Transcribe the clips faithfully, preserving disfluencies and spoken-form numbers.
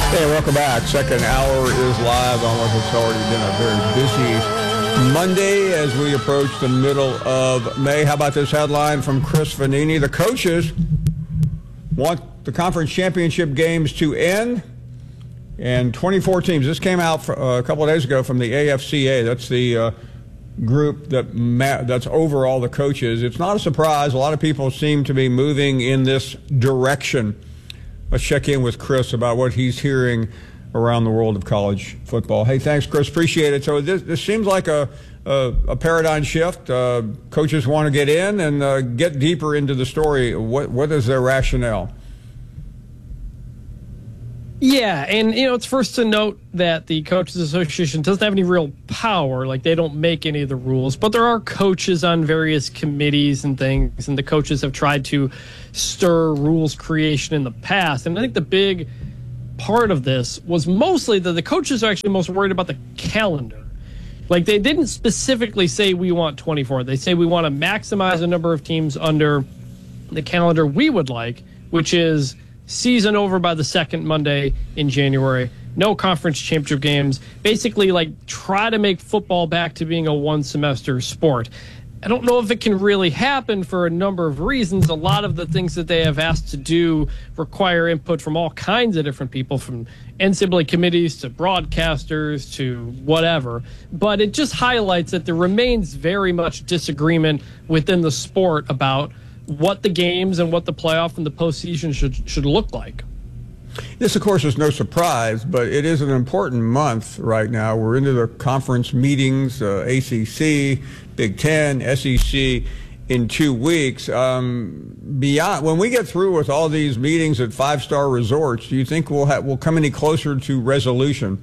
Hey, welcome back. Second hour is live on what has already been a very busy Monday as we approach the middle of May. How about this headline from Chris Vannini? The coaches want the conference championship games to end, and twenty-four teams. This came out for, uh, a couple of days ago from the A F C A. That's the uh, group that ma- that's over all the coaches. It's not a surprise. A lot of people seem to be moving in this direction. Let's check in with Chris about what he's hearing around the world of college football. Hey, thanks, Chris. Appreciate it. So this, this seems like a, a, a paradigm shift. Uh, coaches want to get in and uh, get deeper into the story. What What is their rationale? Yeah, and, you know, it's first to note that the Coaches Association doesn't have any real power. Like, they don't make any of the rules, but there are coaches on various committees and things, and the coaches have tried to stir rules creation in the past. And I think the big part of this was mostly that the coaches are actually most worried about the calendar. Like, they didn't specifically say we want twenty-four. They say we want to maximize the number of teams under the calendar we would like, which is season over by the second Monday in January, no conference championship games, basically like try to make football back to being a one semester sport. I don't know if it can really happen for a number of reasons. A lot of the things that they have asked to do require input from all kinds of different people, from N C double A committees to broadcasters to whatever. But it just highlights that there remains very much disagreement within the sport about what the games and what the playoff and the postseason should should look like. This, of course, is no surprise, but it is an important month right now. We're into the conference meetings, uh, A C C, Big Ten, S E C in two weeks. Um, beyond, when we get through with all these meetings at five-star resorts, do you think we'll have, we'll come any closer to resolution?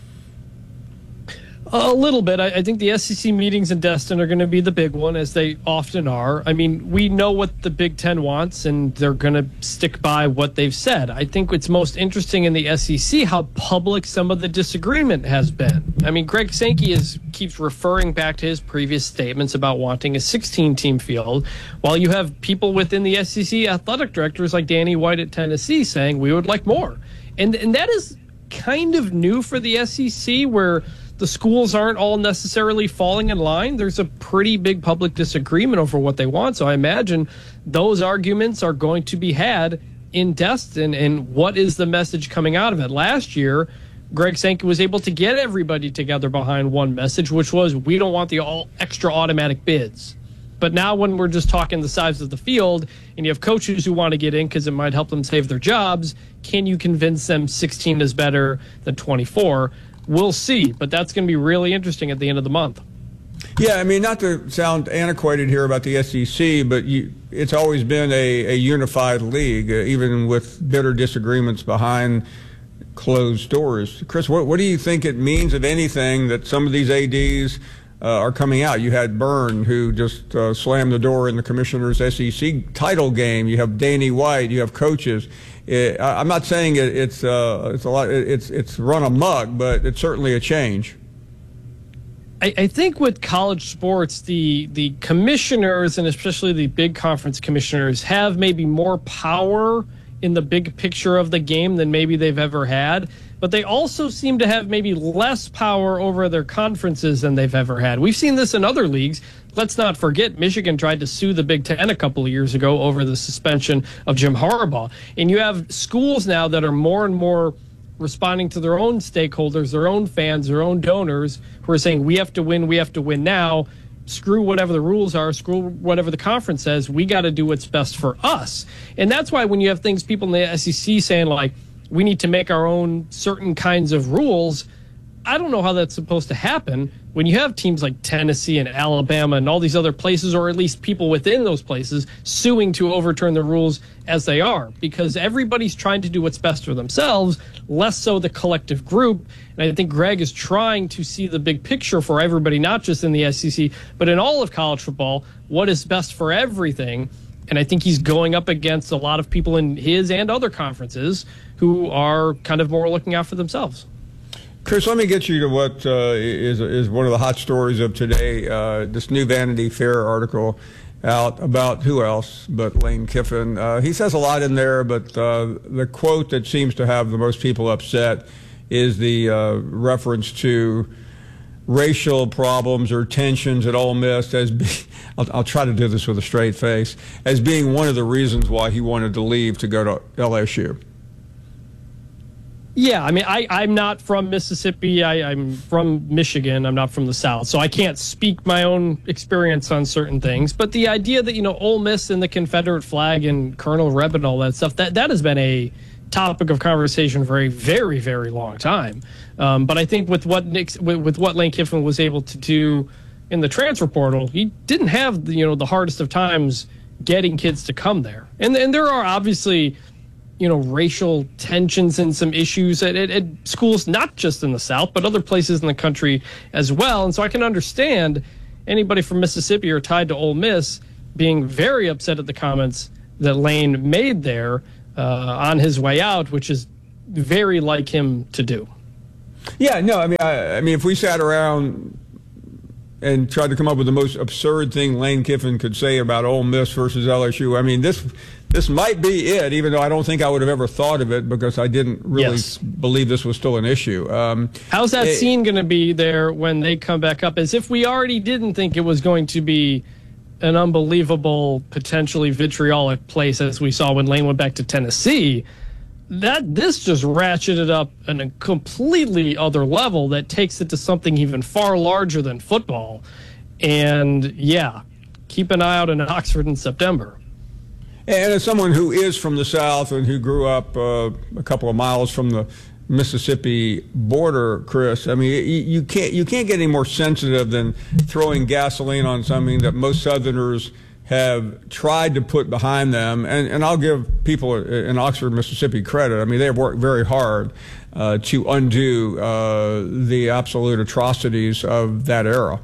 A little bit. I, I think the S E C meetings in Destin are going to be the big one, as they often are. I mean, we know what the Big Ten wants, and they're going to stick by what they've said. I think it's most interesting in the S E C how public some of the disagreement has been. I mean, Greg Sankey is keeps referring back to his previous statements about wanting a sixteen-team field, while you have people within the S E C athletic directors like Danny White at Tennessee saying we would like more. And, and that is kind of new for the S E C, where the schools aren't all necessarily falling in line. There's a pretty big public disagreement over what they want. So I imagine those arguments are going to be had in Destin. And what is the message coming out of it? Last year, Greg Sankey was able to get everybody together behind one message, which was we don't want the all extra automatic bids. But now when we're just talking the size of the field and you have coaches who want to get in because it might help them save their jobs, can you convince them sixteen is better than twenty-four? We'll see, but that's going to be really interesting at the end of the month. Yeah, I mean, not to sound antiquated here about the S E C, but you, it's always been a, a unified league, uh, even with bitter disagreements behind closed doors. Chris, what, what do you think it means, if anything, that some of these A Ds uh, are coming out? You had Byrne, who just uh, slammed the door in the commissioner's S E C title game. You have Danny White. You have coaches. It, I'm not saying it, it's uh, it's a lot. It's it's run amok, but it's certainly a change. I, I think with college sports, the the commissioners, and especially the big conference commissioners, have maybe more power in the big picture of the game than maybe they've ever had. But they also seem to have maybe less power over their conferences than they've ever had. We've seen this in other leagues. Let's not forget, Michigan tried to sue the Big Ten a couple of years ago over the suspension of Jim Harbaugh. And you have schools now that are more and more responding to their own stakeholders, their own fans, their own donors, who are saying, we have to win, we have to win now. Screw whatever the rules are, screw whatever the conference says. We got to do what's best for us. And that's why when you have things, people in the S E C saying, like, we need to make our own certain kinds of rules, I don't know how that's supposed to happen when you have teams like Tennessee and Alabama and all these other places, or at least people within those places, suing to overturn the rules as they are, because everybody's trying to do what's best for themselves, less so the collective group. And I think Greg is trying to see the big picture for everybody, not just in the S E C, but in all of college football, what is best for everything. And I think he's going up against a lot of people in his and other conferences who are kind of more looking out for themselves. Chris, let me get you to what uh, is is one of the hot stories of today. Uh, this new Vanity Fair article out about who else but Lane Kiffin. Uh, he says a lot in there, but uh, the quote that seems to have the most people upset is the uh, reference to racial problems or tensions at Ole Miss as be, I'll, I'll try to do this with a straight face, as being one of the reasons why he wanted to leave to go to L S U. Yeah, I mean, I, I'm not from Mississippi. I, I'm from Michigan. I'm not from the South. So I can't speak my own experience on certain things. But the idea that, you know, Ole Miss and the Confederate flag and Colonel Reb and all that stuff, that, that has been a topic of conversation for a very, very long time. Um, but I think with what Nick, with, with what Lane Kiffin was able to do in the transfer portal, he didn't have, the, you know, the hardest of times getting kids to come there. And, and there are obviously, you know, racial tensions and some issues at, at, at schools, not just in the South, but other places in the country as well. And so I can understand anybody from Mississippi or tied to Ole Miss being very upset at the comments that Lane made there uh, on his way out, which is very like him to do. Yeah, no, I mean, I, I mean, if we sat around and tried to come up with the most absurd thing Lane Kiffin could say about Ole Miss versus L S U, I mean, this this might be it, even though I don't think I would have ever thought of it because I didn't really Yes. believe this was still an issue. Um, How's that it- scene going to be there when they come back up? As if we already didn't think it was going to be an unbelievable, potentially vitriolic place as we saw when Lane went back to Tennessee. That this just ratcheted up on a completely other level that takes it to something even far larger than football. And yeah, keep an eye out in Oxford in September. And as someone who is from the South and who grew up uh, a couple of miles from the Mississippi border, Chris, I mean, you, you can't you can't get any more sensitive than throwing gasoline on something that most Southerners have tried to put behind them. And, and I'll give people in Oxford, Mississippi credit. I mean, they have worked very hard uh, to undo uh, the absolute atrocities of that era.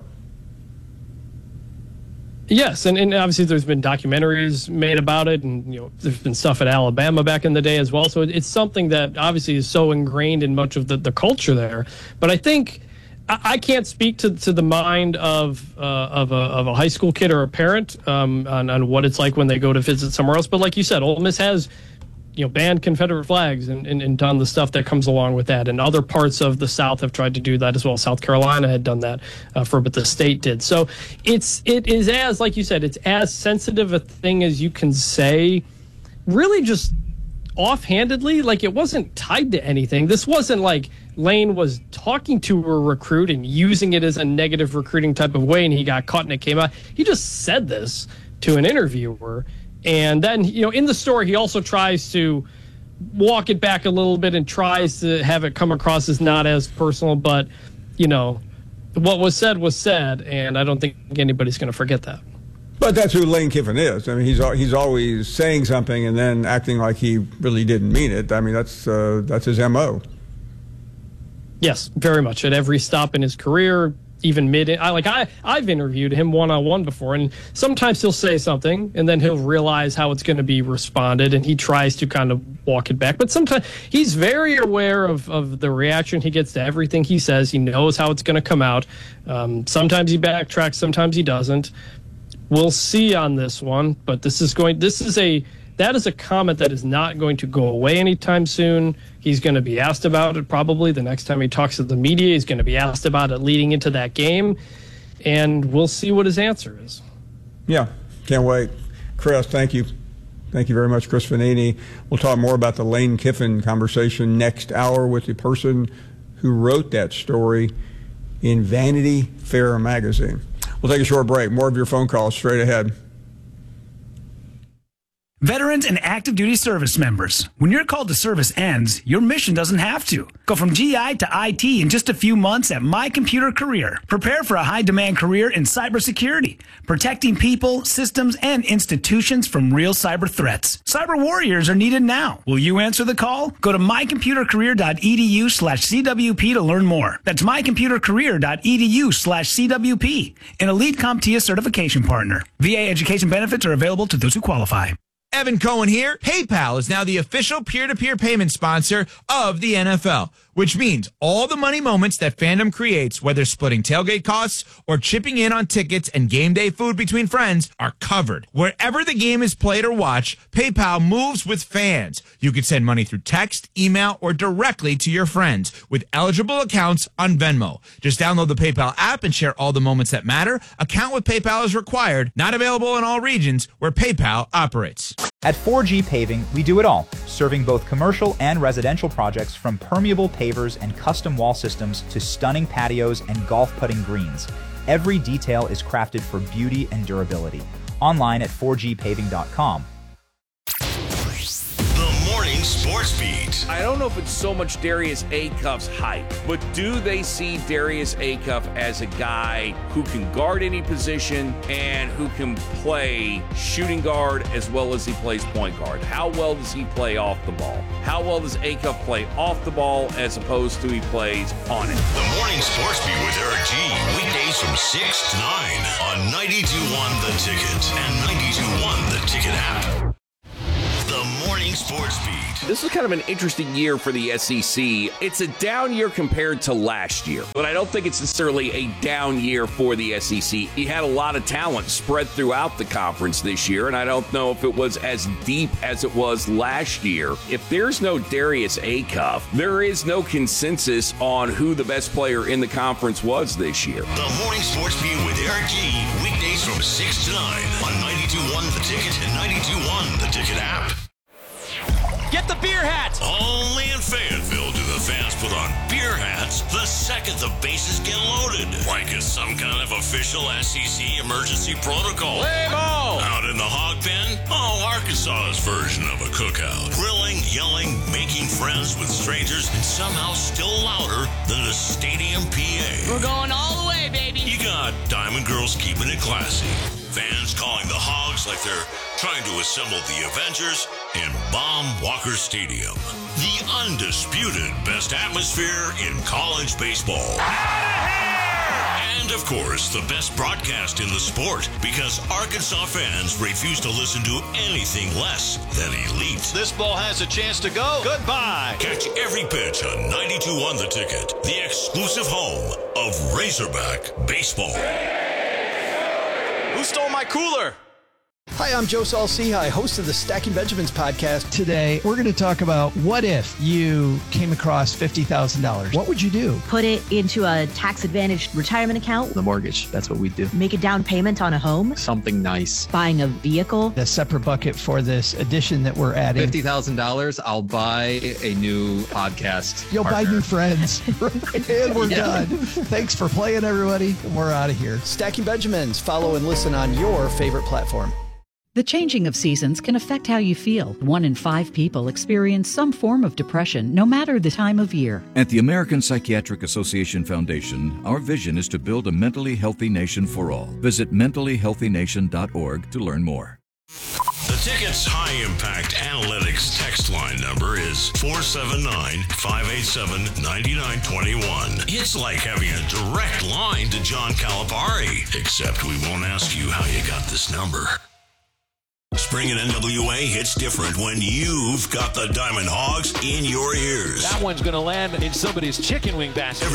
Yes, and, and obviously there's been documentaries made about it, and you know there's been stuff at Alabama back in the day as well. So it, it's something that obviously is so ingrained in much of the, the culture there. But I think I, I can't speak to, to the mind of uh, of, a, of a high school kid or a parent um, on, on what it's like when they go to visit somewhere else. But like you said, Ole Miss has you know banned Confederate flags and, and, and done the stuff that comes along with that, and other parts of the South have tried to do that as well. South Carolina had done that uh, for but the state did. So it's it is as like you said, it's as sensitive a thing as you can say, really just offhandedly. Like it wasn't tied to anything. This wasn't like Lane was talking to a recruit and using it as a negative recruiting type of way, and he got caught and it came out. He just said this to an interviewer. And then, you know, in the story, he also tries to walk it back a little bit and tries to have it come across as not as personal. But, you know, what was said was said, and I don't think anybody's going to forget that. But that's who Lane Kiffin is. I mean, he's al- he's always saying something and then acting like he really didn't mean it. I mean, that's uh, that's his M O. Yes, very much. At every stop in his career, even mid, I like I I've interviewed him one on one before, and sometimes he'll say something, and then he'll realize how it's going to be responded, and he tries to kind of walk it back. But sometimes he's very aware of of the reaction he gets to everything he says. He knows how it's going to come out. Um, sometimes he backtracks, sometimes he doesn't. We'll see on this one, but this is going. This is a that is a comment that is not going to go away anytime soon. He's going to be asked about it probably the next time he talks to the media. He's going to be asked about it leading into that game, and we'll see what his answer is. Yeah, can't wait. Chris, thank you. Thank you very much, Chris Vannini. We'll talk more about the Lane Kiffin conversation next hour with the person who wrote that story in Vanity Fair magazine. We'll take a short break. More of your phone calls straight ahead. Veterans and active duty service members, when your call to service ends, your mission doesn't have to. Go from G I to I T in just a few months at My Computer Career. Prepare for a high-demand career in cybersecurity, protecting people, systems, and institutions from real cyber threats. Cyber warriors are needed now. Will you answer the call? Go to mycomputercareer.edu slash CWP to learn more. That's mycomputercareer.edu slash CWP, an elite CompTIA certification partner. V A education benefits are available to those who qualify. Evan Cohen here. PayPal is now the official peer-to-peer payment sponsor of the N F L. which means all the money moments that fandom creates, whether splitting tailgate costs or chipping in on tickets and game day food between friends, are covered. Wherever the game is played or watched, PayPal moves with fans. You can send money through text, email, or directly to your friends with eligible accounts on Venmo. Just download the PayPal app and share all the moments that matter. Account with PayPal is required. Not available in all regions where PayPal operates. At four G Paving, we do it all, serving both commercial and residential projects from permeable pavers and custom wall systems to stunning patios and golf putting greens. Every detail is crafted for beauty and durability. Online at four G paving dot com. The Morning Sports Beat. I don't know if it's so much Darius Acuff's hype, but do they see Darius Acuff as a guy who can guard any position and who can play shooting guard as well as he plays point guard? How well does he play off the ball? How well does Acuff play off the ball as opposed to he plays on it? The Morning Sports Beat with Eric G. Weekdays from six to nine on ninety-two point one The Ticket and ninety-two point one The Ticket app. The Morning Sports Beat. This is kind of an interesting year for the S E C. It's a down year compared to last year, but I don't think it's necessarily a down year for the S E C. You had a lot of talent spread throughout the conference this year, and I don't know if it was as deep as it was last year. If there's no Darius Acuff, there is no consensus on who the best player in the conference was this year. The Morning Sports Beat with Eric G. Weekdays from six to nine on ninety-two point one The Ticket and ninety-two point one The Ticket app. Get the beer hats! Only in Fayetteville do the fans put on beer hats the second the bases get loaded. Like it's some kind of official S E C emergency protocol. Play ball! Out in the hog pen? Oh, Arkansas's version of a cookout. Grilling, yelling, making friends with strangers, and somehow still louder than a stadium P A. We're going all the way, baby! You got Diamond Girls keeping it classy. Fans calling the Hogs like they're trying to assemble the Avengers in Baum Walker Stadium. The undisputed best atmosphere in college baseball. And, of course, the best broadcast in the sport because Arkansas fans refuse to listen to anything less than elite. This ball has a chance to go. Goodbye. Catch every pitch on ninety-two point one The Ticket, the exclusive home of Razorback baseball. Who stole my cooler? Hi, I'm Joe Saul-Sehy, host of the Stacking Benjamins podcast. Today, we're going to talk about what if you came across fifty thousand dollars? What would you do? Put it into a tax-advantaged retirement account. The mortgage, that's what we do. Make a down payment on a home. Something nice. Buying a vehicle. A separate bucket for this addition that we're adding. fifty thousand dollars, I'll buy a new podcast You'll partner. buy new friends. And we're Yeah. done. Thanks for playing, everybody. We're out of here. Stacking Benjamins. Follow and listen on your favorite platform. The changing of seasons can affect how you feel. One in five people experience some form of depression, no matter the time of year. At the American Psychiatric Association Foundation, our vision is to build a mentally healthy nation for all. Visit mentally healthy nation dot org to learn more. The Ticket's high-impact analytics text line number is four seven nine, five eight seven, nine nine two one. It's like having a direct line to John Calipari, except we won't ask you how you got this number. Spring and N W A hits different when you've got the Diamond Hogs in your ears. That one's going to land in somebody's chicken wing basket. Every